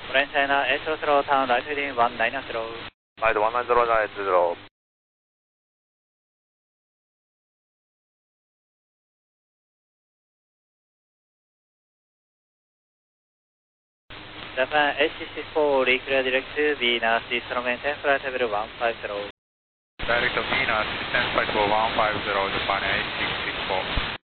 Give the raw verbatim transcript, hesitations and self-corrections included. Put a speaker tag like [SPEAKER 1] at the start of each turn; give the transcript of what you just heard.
[SPEAKER 1] Orange China, eight zero zero, turn right heading one nine zero.
[SPEAKER 2] Right one nine zero nine zero.
[SPEAKER 1] Japan H C six four, reclear direct to Venus, Eastern maintain flight level one five zero.
[SPEAKER 2] Direct to Venus, descent flight level one five zero, Japan H six six four.